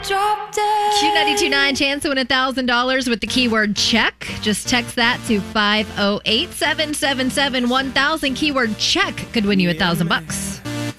Q92.9, chance to win $1,000 with the keyword check. Just text that to 508-777-1000. Keyword check could win you $1,000.